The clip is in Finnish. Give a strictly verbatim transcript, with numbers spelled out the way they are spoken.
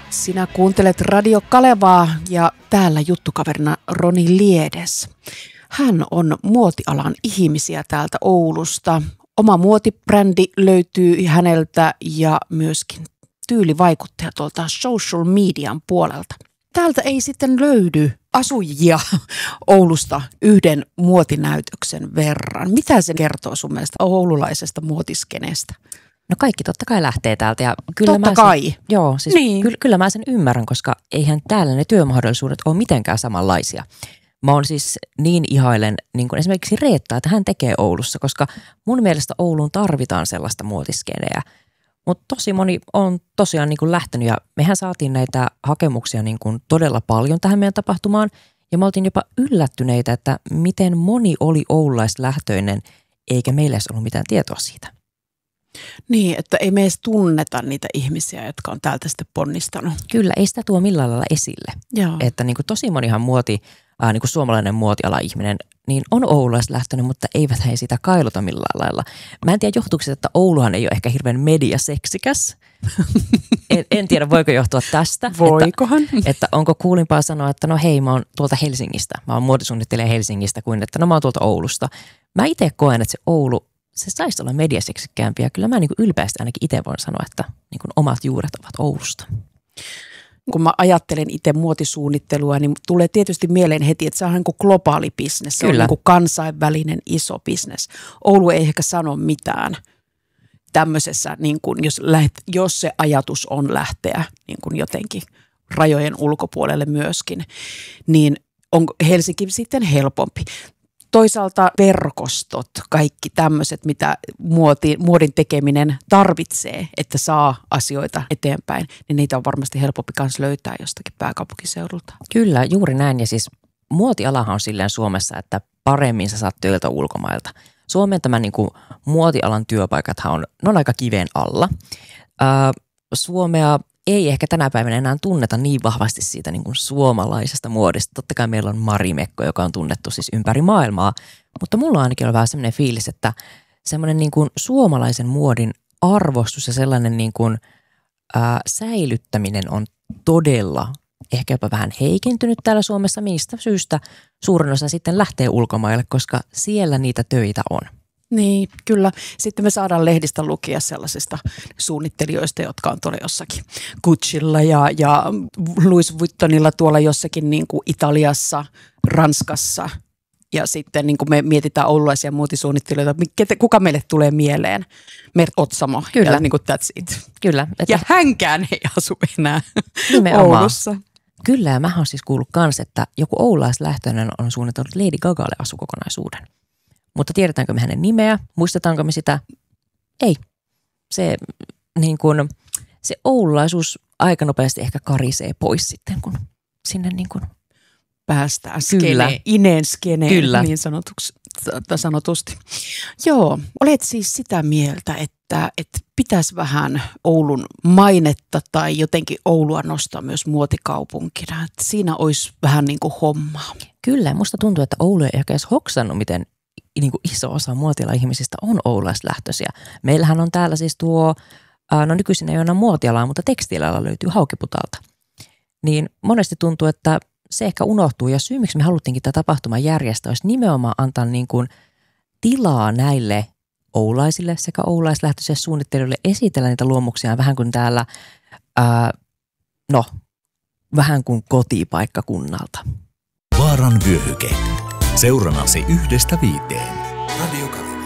Sinä kuuntelet Radio Kalevaa ja täällä juttukaverina Roni Liedes. Hän on muotialan ihmisiä täältä Oulusta. Oma muotibrändi löytyy häneltä ja myöskin tyylivaikuttaja tuolta social median puolelta. Täältä ei sitten löydy asujia Oulusta yhden muotinäytöksen verran. Mitä se kertoo sun mielestä oululaisesta muotiskeneestä? No kaikki totta kai lähtee täältä. Ja kyllä totta mä kai. Sen, joo, siis niin. kyllä, kyllä mä sen ymmärrän, koska eihän täällä ne työmahdollisuudet ole mitenkään samanlaisia. Mä oon siis niin ihailen niin kuin esimerkiksi Reettaa, että hän tekee Oulussa, koska mun mielestä Ouluun tarvitaan sellaista muotiskeneä. Mutta tosi moni on tosiaan niin kuin lähtenyt ja mehän saatiin näitä hakemuksia niin kuin todella paljon tähän meidän tapahtumaan. Ja me oltiin jopa yllättyneitä, että miten moni oli oululaislähtöinen, eikä meillä edes ollut mitään tietoa siitä. Niin, että ei me edes tunneta niitä ihmisiä, jotka on täältä sitten ponnistanut. Kyllä, ei sitä tuo millään lailla esille. Joo. Että niin kuin tosi monihan muoti, äh, niin kuin suomalainen muotiala-ihminen, niin on oululaislähtöinen, mutta eivät he sitä kailuta millään lailla. Mä en tiedä johtuuko se, että Ouluhan ei ole ehkä hirveän mediaseksikäs. en, en tiedä, voiko johtua tästä. Voikohan? Että, että onko kuulimpaa sanoa, että no hei, mä oon tuolta Helsingistä. Mä oon muotisuunnittelija Helsingistä, kuin että no mä oon tuolta Oulusta. Mä itse koen, että se Oulu, se saisi olla mediaseksikkäämpi ja kyllä mä niin kuin ylpeästi ainakin itse voin sanoa, että niin kuin omat juuret ovat Oulusta. Kun mä ajattelen itse muotisuunnittelua, niin tulee tietysti mieleen heti, että se on niin kuin globaali bisnes. Se Kyllä. on niin kuin kansainvälinen iso bisnes. Oulu ei ehkä sano mitään tämmöisessä, niin kuin jos, läht, jos se ajatus on lähteä niin kuin jotenkin rajojen ulkopuolelle myöskin, niin on Helsinki sitten helpompi. Toisaalta verkostot, kaikki tämmöiset, mitä muoti, muodin tekeminen tarvitsee, että saa asioita eteenpäin, niin niitä on varmasti helpompi myös löytää jostakin pääkaupunkiseudulta. Kyllä, juuri näin. Ja siis muotialahan on silleen Suomessa, että paremmin sä saat töiltä ulkomailta. Suomen tämä niin kuin muotialan työpaikathan on, ne on aika kiveen alla. Ää, Suomea ei ehkä tänä päivänä enää tunneta niin vahvasti siitä niin kuin suomalaisesta muodista. Totta kai meillä on Marimekko, joka on tunnettu siis ympäri maailmaa, mutta mulla on ainakin ollut vähän semmoinen fiilis, että semmoinen niin kuin suomalaisen muodin arvostus ja sellainen niin kuin, ää, säilyttäminen on todella ehkä jopa vähän heikentynyt täällä Suomessa. Mistä syystä suurin osa sitten lähtee ulkomaille, koska siellä niitä töitä on. Niin, kyllä. Sitten me saadaan lehdistä lukea sellaisista suunnittelijoista, jotka on tuolla jossakin Gucciilla ja, ja Louis Vuittonilla tuolla jossakin niin kuin Italiassa, Ranskassa. Ja sitten niin kuin me mietitään oululaisia muotisuunnittelijoita, kuka meille tulee mieleen? Mert Otsamo. Kyllä. Ja niin kuin that's it. Kyllä. Että Ja hänkään ei asu enää nimenomaan Oulussa. Kyllä, ja mä oon siis kuullut kans, että joku oulaislähtöinen on suunnitellut Lady Gagalle asukokonaisuuden. Mutta tiedetäänkö me hänen nimeä? Muistetaanko me sitä? Ei. Se, niin kun, se oululaisuus aika nopeasti ehkä karisee pois sitten, kun sinne niin kun päästään Kyllä. skene, ineen skeneen Kyllä. niin sanotuksi, sanotusti. Joo, olet siis sitä mieltä, että, että pitäisi vähän Oulun mainetta tai jotenkin Oulua nostaa myös muotikaupunkina. Että siinä olisi vähän niin kuin hommaa. Kyllä, musta tuntuu, että Oulu ei ehkä edes hoksannut, miten niin kuin iso osa muotiala-ihmisistä on oulaislähtöisiä. Meillähän on täällä siis tuo, no nykyisin ei ole enää muotialaa, mutta tekstiiliala löytyy Haukiputalta. Niin monesti tuntuu, että se ehkä unohtuu ja syy, miksi me haluttiinkin tätä tapahtumaa järjestää, olisi nimenomaan antaa niin kuin tilaa näille oulaisille sekä oulaislähtöisille suunnittelijoille esitellä niitä luomuksia vähän kuin täällä, ää, no, vähän kuin kotipaikkakunnalta. Vaaran vyöhyke. Seuranasi yhdestä viiteen. Radio Kaleva.